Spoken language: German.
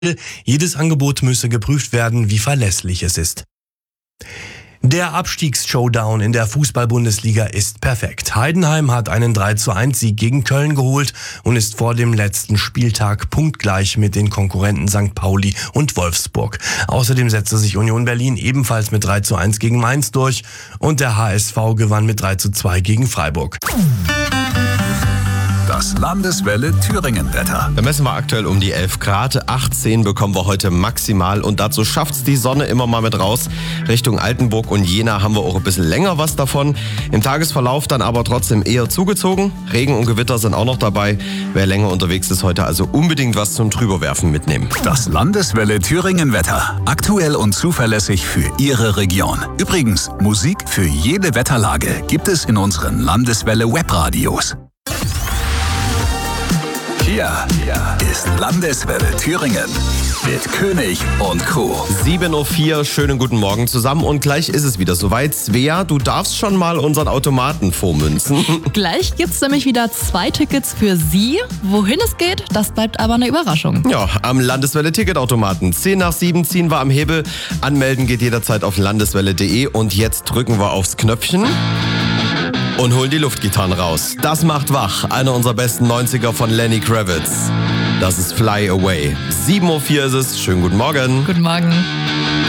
Jedes Angebot müsse geprüft werden, wie verlässlich es ist. Der Abstiegs-Showdown in der Fußball-Bundesliga ist perfekt. Heidenheim hat einen 3:1-Sieg gegen Köln geholt und ist vor dem letzten Spieltag punktgleich mit den Konkurrenten St. Pauli und Wolfsburg. Außerdem setzte sich Union Berlin ebenfalls mit 3:1 gegen Mainz durch und der HSV gewann mit 3:2 gegen Freiburg. Das Landeswelle Thüringen-Wetter. Da messen wir aktuell um die 11 Grad. 18 bekommen wir heute maximal und dazu schafft's die Sonne immer mal mit raus. Richtung Altenburg und Jena haben wir auch ein bisschen länger was davon. Im Tagesverlauf dann aber trotzdem eher zugezogen. Regen und Gewitter sind auch noch dabei. Wer länger unterwegs ist, heute also unbedingt was zum Drüberwerfen mitnehmen. Das Landeswelle Thüringen-Wetter. Aktuell und zuverlässig für Ihre Region. Übrigens, Musik für jede Wetterlage gibt es in unseren Landeswelle Webradios. Hier ist Landeswelle Thüringen mit König und Co. 7:04 Uhr, schönen guten Morgen zusammen und gleich ist es wieder soweit. Svea, du darfst schon mal unseren Automaten vormünzen. Gleich gibt's nämlich wieder 2 Tickets für Sie. Wohin es geht, das bleibt aber eine Überraschung. Ja, am Landeswelle-Ticketautomaten. 10:10 ziehen wir am Hebel. Anmelden geht jederzeit auf landeswelle.de und jetzt drücken wir aufs Knöpfchen und holen die Luftgitarren raus. Das macht wach. Einer unserer besten 90er von Lenny Kravitz. Das ist Fly Away. 7:04 Uhr ist es. Schönen guten Morgen. Guten Morgen.